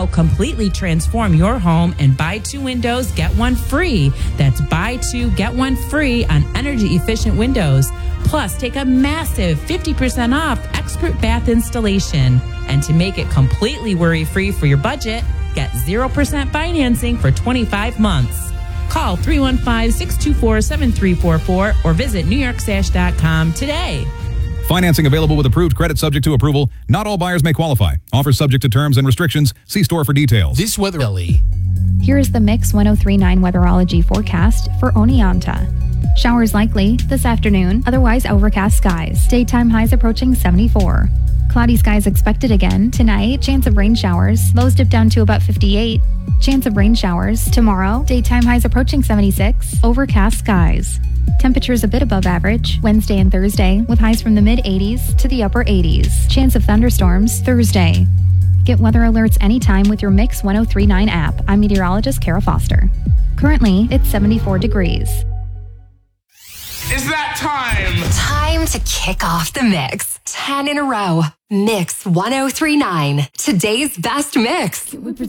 now completely transform your home and buy 2 windows, get 1 free. That's buy 2, get 1 free on energy-efficient windows. Plus, take a massive 50% off expert bath installation. And to make it completely worry-free for your budget, get 0% financing for 25 months. Call 315-624-7344 or visit newyorksash.com today. Financing available with approved credit subject to approval. Not all buyers may qualify. Offers subject to terms and restrictions. See store for details. This weather, Ellie. Here is the Mix 1039 weatherology forecast for Oneonta. Showers likely this afternoon, otherwise overcast skies. Daytime highs approaching 74. Cloudy skies expected again tonight. Chance of rain showers. Lows dip down to about 58. Chance of rain showers tomorrow. Daytime highs approaching 76. Overcast skies. Temperatures a bit above average Wednesday and Thursday, with highs from the mid-80s to the upper 80s. Chance of thunderstorms Thursday. Get weather alerts anytime with your Mix 1039 app. I'm meteorologist Kara Foster. Currently, it's 74 degrees. It's that time! Time to kick off the mix. 10 in a row. Mix 1039. Today's best mix.